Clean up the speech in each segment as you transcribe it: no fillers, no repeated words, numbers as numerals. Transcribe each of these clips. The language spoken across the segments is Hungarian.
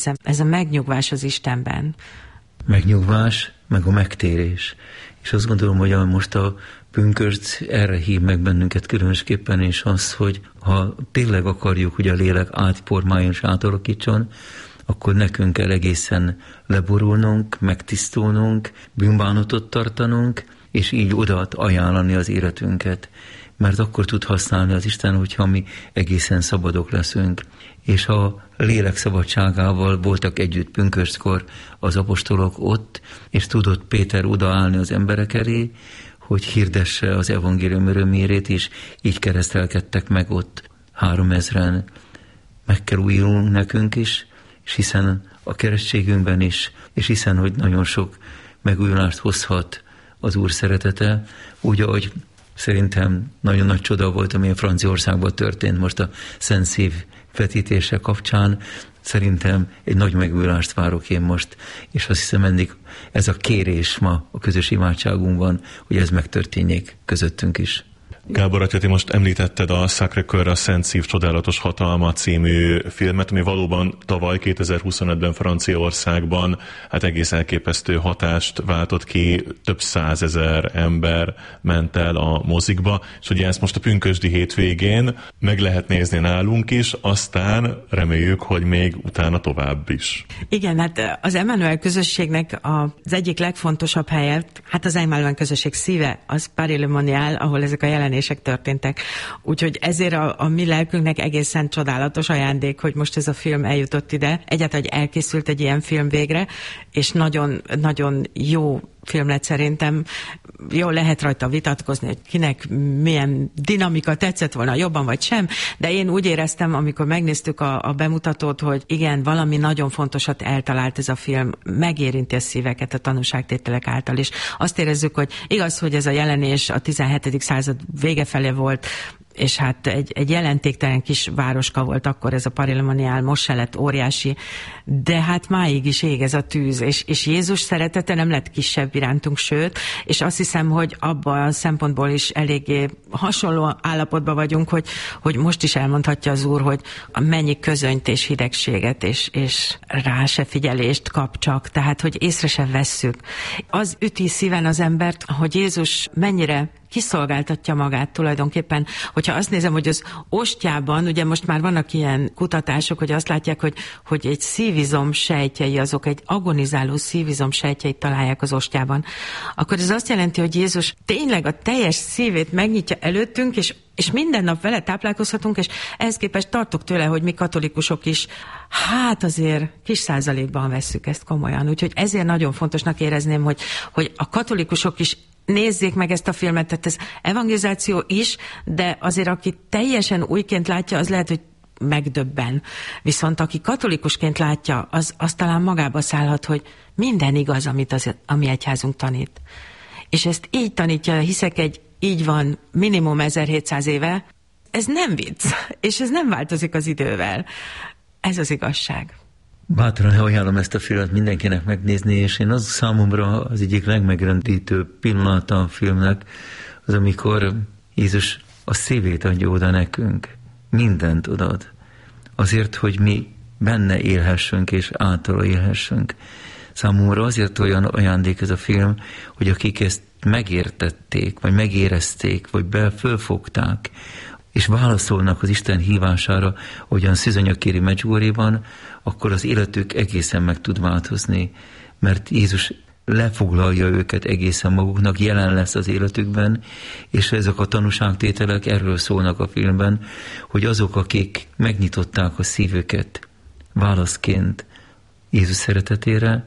Ez a megnyugvás az Istenben. Megnyugvás, meg a megtérés. És azt gondolom, hogy most a pünkösd erre hív meg bennünket különösképpen, és az, hogy ha tényleg akarjuk, hogy a lélek átformáljon és átalakítson, akkor nekünk kell egészen leborulnunk, megtisztulnunk, bűnbánatot tartanunk, és így oda ajánlani az életünket. Mert akkor tud használni az Isten, hogyha mi egészen szabadok leszünk. És a lélek szabadságával voltak együtt pünköstkor az apostolok ott, és tudott Péter odaállni az emberek elé, hogy hirdesse az evangélium örömérét, és így keresztelkedtek meg ott 3000-en. Meg kell újulnunk nekünk is, és hiszen a keresztségünkben is, és hiszen, hogy nagyon sok megújulást hozhat az Úr szeretete, úgy, ahogy szerintem nagyon nagy csoda volt, ami a Franciaországban történt most a Szent Szív vetítése kapcsán. Szerintem egy nagy megújulást várok én most, és azt hiszem mindig ez a kérés ma a közös imádságunkban, hogy ez megtörténjék közöttünk is. Gábor atya, ti most említetted a Sacré-Cœur, a Szent Szív csodálatos hatalma című filmet, ami valóban tavaly 2025-ben Franciaországban hát egész elképesztő hatást váltott ki, több 100 000 ember ment el a mozikba, és ugye ezt most a pünkösdi hétvégén meg lehet nézni nálunk is, aztán reméljük, hogy még utána tovább is. Igen, hát az Emmanuel közösségnek az egyik legfontosabb helye, hát az Emmanuel közösség szíve, az Paris-le-Monial, ahol ezek a jelenések történtek. Úgyhogy ezért a mi lelkünknek egészen csodálatos ajándék, hogy most ez a film eljutott ide. Egyáltalán elkészült egy ilyen film végre, és nagyon, nagyon jó film lett szerintem. Jó, lehet rajta vitatkozni, hogy kinek milyen dinamika tetszett volna, jobban vagy sem, de én úgy éreztem, amikor megnéztük a bemutatót, hogy igen, valami nagyon fontosat eltalált ez a film, megérinti a szíveket a tanúságtételek által, és azt érezzük, hogy igaz, hogy ez a jelenés a 17. század vége felé volt, és hát egy jelentéktelen kis városka volt akkor ez a Paris-le-Monial, most se lett óriási, de hát máig is ég ez a tűz, és Jézus szeretete nem lett kisebb irántunk, sőt, és azt hiszem, hogy abban a szempontból is eléggé hasonló állapotban vagyunk, hogy most is elmondhatja az Úr, hogy mennyi közönyt és hidegséget, és rá se figyelést kap csak, tehát, hogy észre se vesszük. Az üti szíven az embert, hogy Jézus mennyire kiszolgáltatja magát tulajdonképpen. Hogyha azt nézem, hogy az ostyában, ugye most már vannak ilyen kutatások, hogy azt látják, hogy egy szívizom sejtjei, azok egy agonizáló szívizom sejtjeit találják az ostyában, akkor ez azt jelenti, hogy Jézus tényleg a teljes szívét megnyitja előttünk, és minden nap vele táplálkozhatunk, és ehhez képest tartok tőle, hogy mi katolikusok is, hát azért kis százalékban vesszük ezt komolyan. Úgyhogy ezért nagyon fontosnak érezném, hogy a katolikusok is nézzék meg ezt a filmet, tehát ez evangelizáció is, de azért aki teljesen újként látja, az lehet, hogy megdöbben. Viszont aki katolikusként látja, az talán magába szállhat, hogy minden igaz, amit a mi egyházunk tanít. És ezt így tanítja, hiszek így van minimum 1700 éve, ez nem vicc, és ez nem változik az idővel. Ez az igazság. Bátran ajánlom ezt a filmet mindenkinek megnézni, és én az számomra az egyik legmegrendítőbb pillanata a filmnek, az amikor Jézus a szívét adja oda nekünk. Mindent odad. Azért, hogy mi benne élhessünk, és általa élhessünk. Számomra azért olyan ajándék ez a film, hogy akik ezt megértették, vagy megérezték, vagy fölfogták, és válaszolnak az Isten hívására, hogyan Szűzanyakéri Medjugorjéban, akkor az életük egészen meg tud változni, mert Jézus lefoglalja őket egészen maguknak, jelen lesz az életükben, és ezek a tanúságtételek erről szólnak a filmben, hogy azok, akik megnyitották a szívüket válaszként Jézus szeretetére,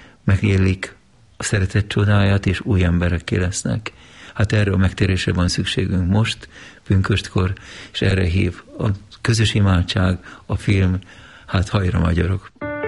megélik a szeretet csodáját, és új emberekké lesznek. Hát erre a megtérésre van szükségünk most, pünköstkor, és erre hív a közös imádság, a film, hát hajra magyarok!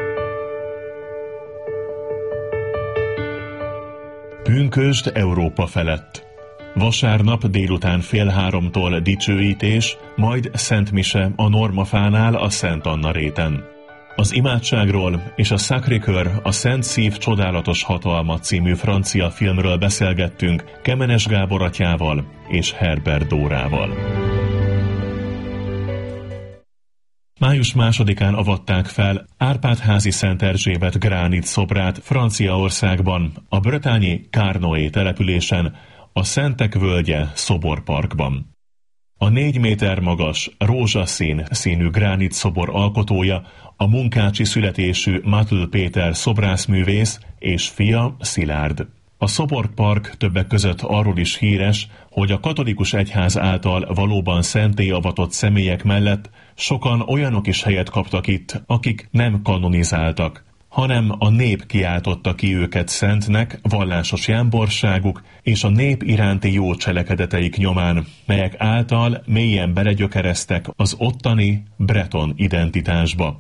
Pünkösd Európa felett. Vasárnap délután 2:30 dicsőítés, majd Szent Mise a Normafánál a Szent Anna réten. Az imádságról és a Sacré-Cœur, a Szent Szív csodálatos hatalma című francia filmről beszélgettünk Kemenes Gábor atyával és Herbert Dórával. Május 2-án avatták fel Árpád-házi Szent Erzsébet gránit szobrát Franciaországban, a bretagne Carnoët településen, a Szentek völgye szoborparkban. A 4 méter magas, rózsaszín színű gránit szobor alkotója a munkácsi születésű Matl Péter szobrászművész és fia Szilárd. A szoborpark többek között arról is híres, hogy a katolikus egyház által valóban szentté avatott személyek mellett sokan olyanok is helyet kaptak itt, akik nem kanonizáltak, hanem a nép kiáltotta ki őket szentnek vallásos jámborságuk és a nép iránti jó cselekedeteik nyomán, melyek által mélyen belegyökereztek az ottani breton identitásba.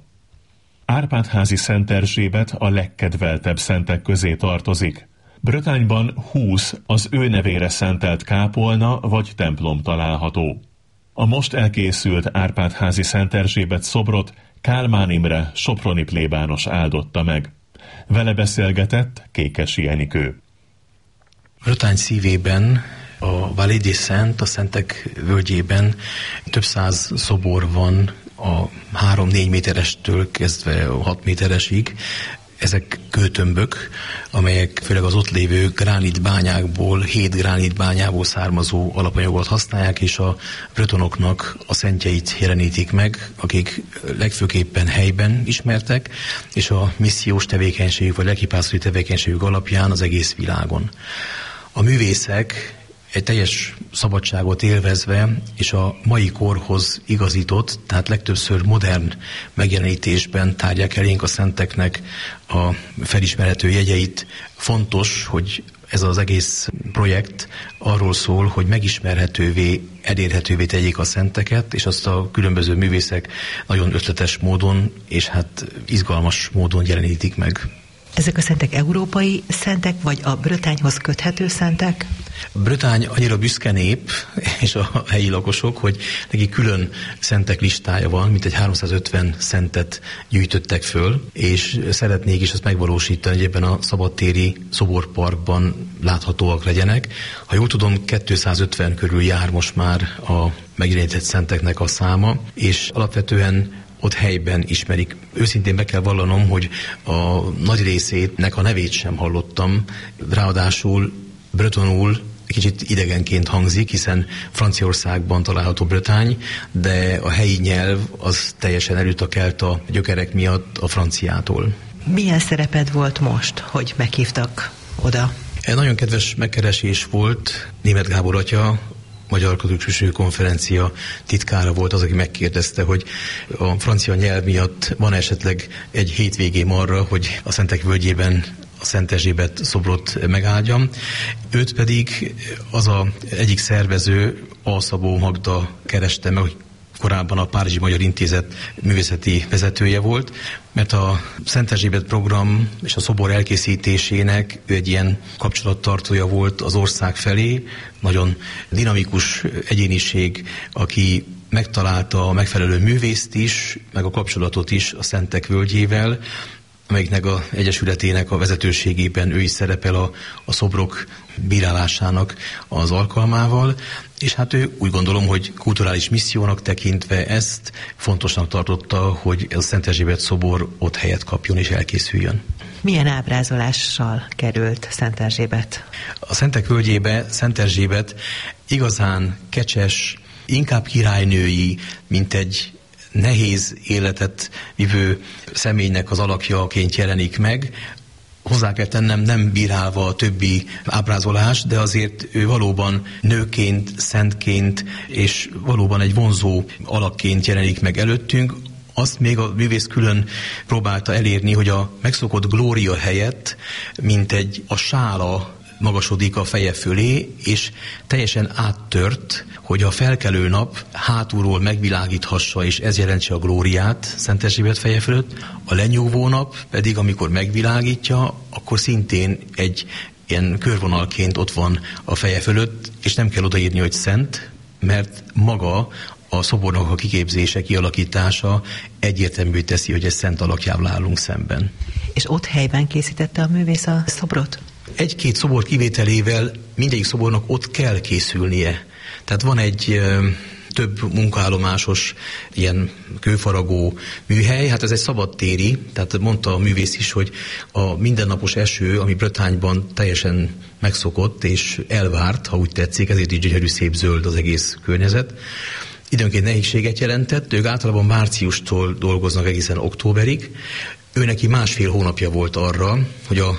Árpád-házi Szent Erzsébet a legkedveltebb szentek közé tartozik. Bretagne-ban 20 az ő nevére szentelt kápolna vagy templom található. A most elkészült Árpád-házi Szent Erzsébet szobrot Kálmán Imre soproni plébános áldotta meg. Vele beszélgetett Kékesi Enikő. Bretagne szívében, a Vallée des Saints, a Szentek völgyében több száz szobor van, a 3-4 méterestől kezdve 6 méteresig. Ezek kőtömbök, amelyek főleg az ott lévő gránitbányákból, 7 gránitbányából származó alapanyagot használják, és a bretonoknak a szentjeit jelenítik meg, akik legfőképpen helyben ismertek, és a missziós tevékenységük, vagy lelkipásztori tevékenységük alapján az egész világon. A művészek egy teljes szabadságot élvezve, és a mai korhoz igazított, tehát legtöbbször modern megjelenítésben tárják elénk a szenteknek a felismerhető jegyeit. Fontos, hogy ez az egész projekt arról szól, hogy megismerhetővé, elérhetővé tegyék a szenteket, és azt a különböző művészek nagyon ötletes módon, és hát izgalmas módon jelenítik meg. Ezek a szentek európai szentek, vagy a Bretagne-hoz köthető szentek? Bretagne annyira büszke nép, és a helyi lakosok, hogy neki külön szentek listája van, mint egy 350 szentet gyűjtöttek föl, és szeretnék is azt megvalósítani, hogy ebben a szabadtéri szoborparkban láthatóak legyenek. Ha jól tudom, 250 körül jár most már a megjelenített szenteknek a száma, és alapvetően ott helyben ismerik. Őszintén be kell vallanom, hogy a nagy részének a nevét sem hallottam, ráadásul bretonul kicsit idegenként hangzik, hiszen Franciaországban található Bretagne, de a helyi nyelv az teljesen elüt a kelta gyökerek miatt a franciától. Milyen szereped volt most, hogy meghívtak oda? Nagyon kedves megkeresés volt. Németh Gábor atya, Magyar Katolikus Konferencia titkára volt az, aki megkérdezte, hogy a francia nyelv miatt van esetleg egy hétvégém arra, hogy a Szentek völgyében a Szent Erzsébet szobrot megáldjam. Őt pedig az egyik szervező, Alszabó Magda kereste meg, hogy korábban a Párizsi Magyar Intézet művészeti vezetője volt, mert a Szent Erzsébet program és a szobor elkészítésének ő egy ilyen kapcsolattartója volt az ország felé, nagyon dinamikus egyéniség, aki megtalálta a megfelelő művészt is, meg a kapcsolatot is a Szentek völgyével, amelyiknek az egyesületének a vezetőségében ő is szerepel a szobrok bírálásának az alkalmával, és hát ő úgy gondolom, hogy kulturális missziónak tekintve ezt fontosnak tartotta, hogy a Szent Erzsébet szobor ott helyet kapjon és elkészüljön. Milyen ábrázolással került Szent Erzsébet? A Szentek völgyébe Szent Erzsébet igazán kecses, inkább királynői, mint egy nehéz életet vívő személynek az alakjaként jelenik meg. Hozzá kell tennem, nem bírálva a többi ábrázolást, de azért ő valóban nőként, szentként és valóban egy vonzó alakként jelenik meg előttünk. Azt még a művész külön próbálta elérni, hogy a megszokott glória helyett, mint a sála magasodik a feje fölé, és teljesen áttört, hogy a felkelő nap hátulról megvilágíthassa, és ez jelentse a glóriát Szent Erzsébet feje fölött. A lenyugvó nap pedig, amikor megvilágítja, akkor szintén egy ilyen körvonalként ott van a feje fölött, és nem kell odaírni, hogy szent, mert maga a szobornak a kiképzése, kialakítása egyértelművé teszi, hogy ez szent alakjával állunk szemben. És ott helyben készítette a művész a szobrot? Egy-két szobor kivételével mindegyik szobornak ott kell készülnie. Tehát van egy több munkaállomásos ilyen kőfaragó műhely. Hát ez egy szabadtéri, tehát mondta a művész is, hogy a mindennapos eső, ami Bretagne-ban teljesen megszokott és elvárt, ha úgy tetszik, ezért így gyönyörű szép zöld az egész környezet. Időnként nehézséget jelentett, ők általában márciustól dolgoznak egészen októberig. Ő neki 1,5 hónapja volt arra, hogy a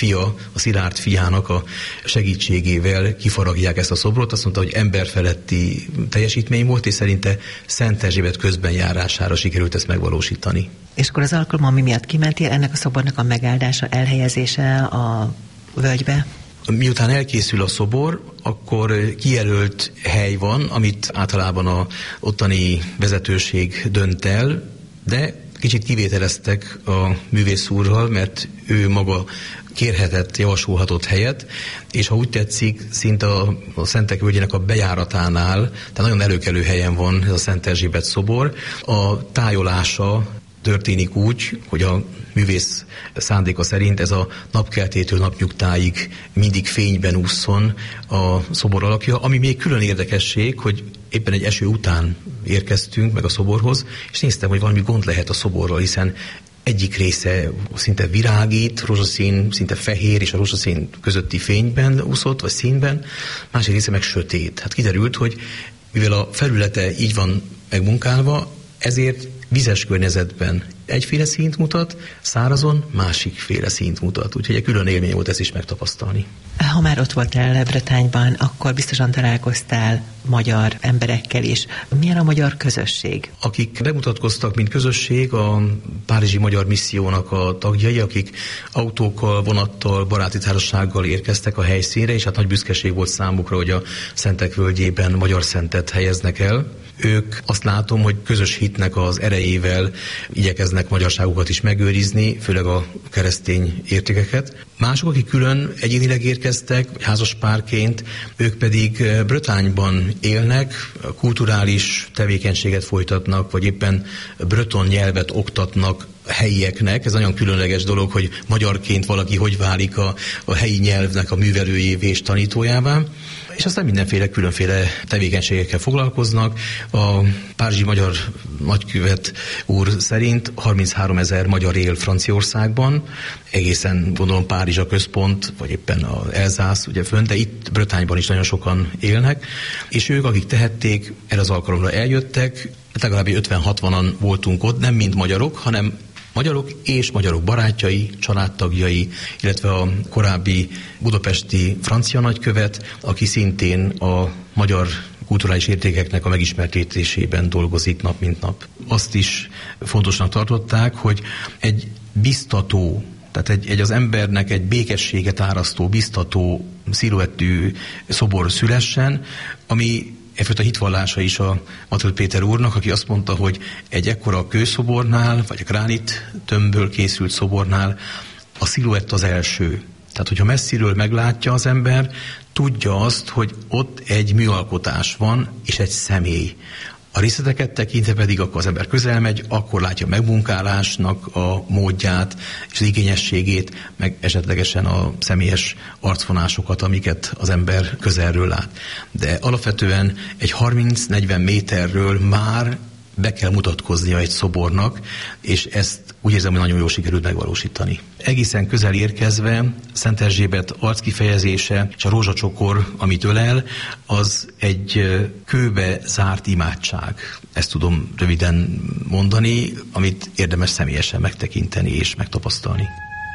Szilárd fiának a segítségével kifaragják ezt a szobrot. Azt mondta, hogy emberfeletti teljesítmény volt, és szerinte Szent Erzsébet közbenjárására sikerült ezt megvalósítani. És akkor az alkalom, ami miatt kimentél, ennek a szobornak a megáldása, elhelyezése a völgybe? Miután elkészül a szobor, akkor kijelölt hely van, amit általában az ottani vezetőség dönt el, de kicsit kivételeztek a művész úrral, mert ő maga kérhetett, javasolhatott helyet, és ha úgy tetszik, szinte a Szentek völgyének a bejáratánál, tehát nagyon előkelő helyen van ez a Szent Erzsébet szobor. A tájolása történik úgy, hogy a művész szándéka szerint ez a napkeltétől napnyugtáig mindig fényben ússzon a szobor alakja, ami még külön érdekesség, hogy éppen egy eső után érkeztünk meg a szoborhoz, és néztem, hogy valami gond lehet a szoborral, hiszen egyik része szinte virágít, rózsaszín, szinte fehér, és a rózsaszín közötti fényben úszott, vagy színben, másik része meg sötét. Hát kiderült, hogy mivel a felülete így van megmunkálva, ezért vizes környezetben egyféle színt mutat, szárazon másikféle színt mutat. Úgyhogy egy külön élmény volt ezt is megtapasztalni. Ha már ott voltál Bretagne-ban, akkor biztosan találkoztál magyar emberekkel is. Milyen a magyar közösség? Akik bemutatkoztak, mint közösség, a Párizsi Magyar Missziónak a tagjai, akik autókkal, vonattal, baráti társasággal érkeztek a helyszínre, és hát nagy büszkeség volt számukra, hogy a Szentek völgyében magyar szentet helyeznek el. Ők azt látom, hogy közös hitnek az erejével igyekeznek magyarságukat is megőrizni, főleg a keresztény értékeket. Mások, akik külön egyénileg érkeztek, vagy házaspárként, ők pedig Bretagne-ban élnek, kulturális tevékenységet folytatnak, vagy éppen breton nyelvet oktatnak helyieknek. Ez nagyon különleges dolog, hogy magyarként valaki hogy válik a helyi nyelvnek a művelőjévé és tanítójává. És aztán mindenféle különféle tevékenységekkel foglalkoznak. A párizsi magyar nagykövet úr szerint 33 000 magyar él Franciaországban, egészen gondolom Párizs a központ, vagy éppen az Elzász, ugye fönn, de itt Bretagne-ban is nagyon sokan élnek, és ők, akik tehették, erre az alkalomra eljöttek, legalább 50-60-an voltunk ott, nem mind magyarok, hanem magyarok és magyarok barátjai, családtagjai, illetve a korábbi budapesti francia nagykövet, aki szintén a magyar kulturális értékeknek a megismertetésében dolgozik nap mint nap. Azt is fontosnak tartották, hogy egy biztató, tehát egy az embernek egy békességet árasztó, biztató sziluettű szobor szülessen, ami egyfajta hitvallása is a Matthő Péter úrnak, aki azt mondta, hogy egy ekkora kőszobornál, vagy a gránit tömbből készült szobornál a sziluett az első. Tehát, hogyha messziről meglátja az ember, tudja azt, hogy ott egy műalkotás van, és egy személy. A részleteket tekintve pedig akkor az ember közel megy, akkor látja megmunkálásnak a módját és az igényességét, meg esetlegesen a személyes arcvonásokat, amiket az ember közelről lát. De alapvetően egy 30-40 méterről már be kell mutatkoznia egy szobornak, és ezt úgy érzem, hogy nagyon jól sikerült megvalósítani. Egészen közel érkezve Szent Erzsébet arckifejezése és a rózsacsokor, amit ölel, az egy kőbe zárt imádság. Ezt tudom röviden mondani, amit érdemes személyesen megtekinteni és megtapasztalni.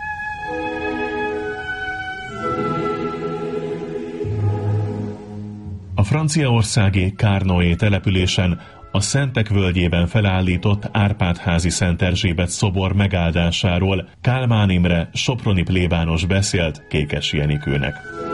A franciaországi Carnoët településen a Szentek völgyében felállított Árpád-házi Szent Erzsébet szobor megáldásáról Kálmán Imre soproni plébános beszélt Kékessy Enikőnek.